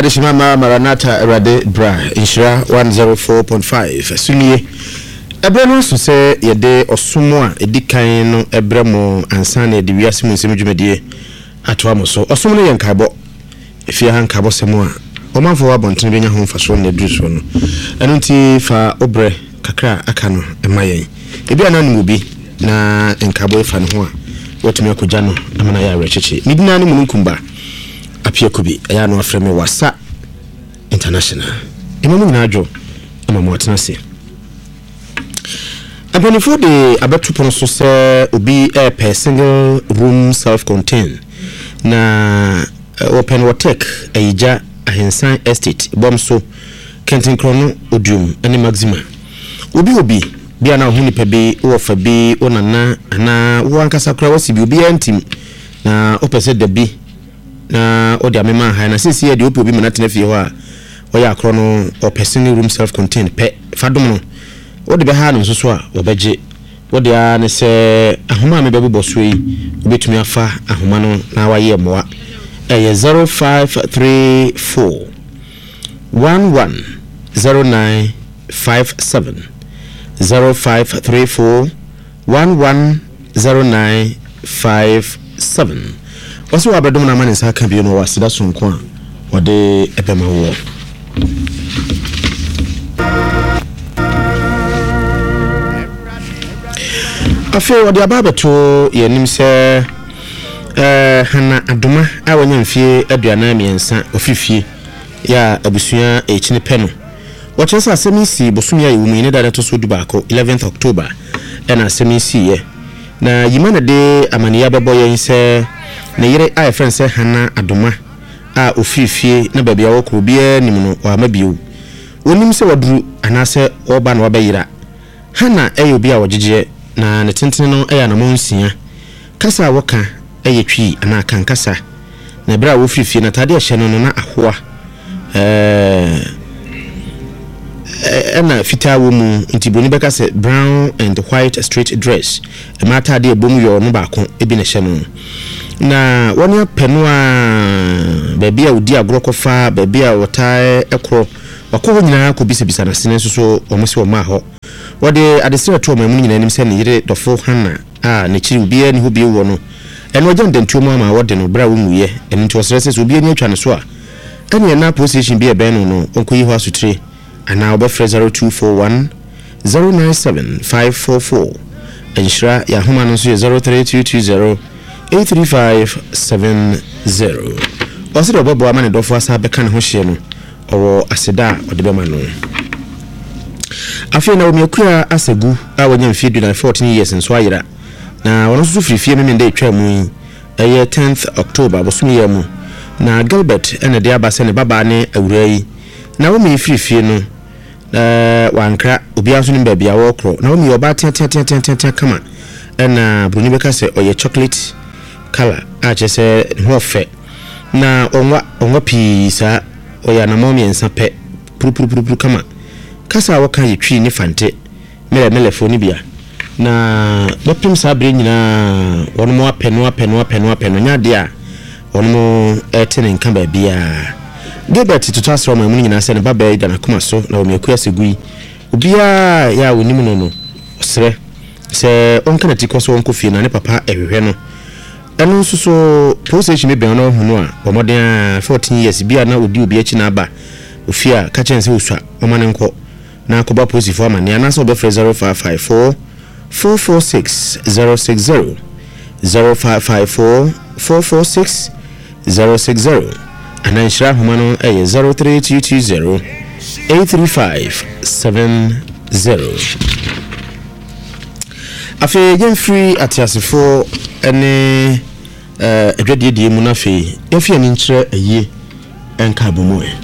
adishima Maranatha Rade Bra Inshira 104.5 Sunie Ebreno so se yede osumo a edikan no ebremo ansane de wiase mu nsem dwumedie atoamo so osumo no yenkabo efia hankabo semo a omanfo wabonten benya ho mfaso na duso no eno nti fa obre kakra aka no emayen ebi ananu bi na enkabo efa no ho a wotumi akogya no amana ya recheche midina ne mununkumba apia kubi aya no afreme wasa international emamu na adwo amamu atenase Abani for the abatu ponso se obi per single room self-contained na open watek eja ahensan estate bomso Kentin Krono odium ene maxima obi bia na huni pebe wo fa bi onana ana wo ankasa kra wasi bi obi antim na opese de bi na odi amema ha na sisi ye de obi manatena fie ho a oya Krono or single room self-contained pe fadom no wode be ha no so a obeje wode a ne se ahoma me bebo boso yi obetumi afa ahoma no na waye moa 0534 110957 0534 110957 waso abedom na mane saka bi no wasida sonko a wode ebema wo afi wode ababeto yenim se hana adoma a wonya mfie aduana miensa ofifie ya abusua echine peno wochensa asemisi bosumia yiwumi ne dada to so dubako 11th October ena asemisi ye na yimana de amaniya bebo yen se ne yire a friend se hana adoma a ofifie na babia wo kro bia nimuno wa mabio wonim se waduru anase oba na wabayira hana eyo bia wogege na ne tentene no eya na monsia kasa woka eyetwi ana kan kasa na bra wo fifie na tade ahye no na ahoa ena fita wo mu ntiboni beka se brown and white straight dress e mata de bomu yo no baako ebi na hye no na woni apenu a baby a odi agorokofa baby a wotae ekro wako nyina ko bisabisa na sene so omosi wo ma ho wode adesira to mamu nyina nim se ne yire dofo hana a ne chiri obi ani ho bi wo no eno agya ndantuo ma wode no bra wo muye eno nti osrese so obi ani atwa ne so a ene na position bi e ben no onko yi ho asutire ana obefre 0241 097544 enshira ya homa no so 03220 83570 osiro bobo amane dofo asa beka ne ho hye no owo aseda odebema no afia na omiakura asegu a wonya mfie du na 14 years nso ayira na wono so frifie me nde etwa mu eye 10th October bosumi ya mu na Gilbert ene de abase ne baba ne awura yi na wo mi frifie no wankra obi aso ne bia wo kro na wo mi oba tia kama ena bruni beka se oye chocolate color a chese ho fe na onwa pisa oya na momi ensa pe puru kama kasa waka yetwi ni fante mele foni bia na bopim sabre nyina wono mo apeno nya de a wono mo etene nka ba bia Gilbert tutasro ma mu nyina se ne baba ida na kuma so na omiaku asegui obia ya wonimu no osre se onka na tikoso onko fie na ne papa ehwehwe no eno nso so position me ben no hunu a omoden 14 years bia na odi obi achi na aba ofia ka chense osua omane nko na akoba position for amane na so be 0554 446 060 0554 446 060 ananshira humano 03220 83570 afi yen free atiasefo ene edwadie die mu na fi yafi ani nkyere aye enka bomoe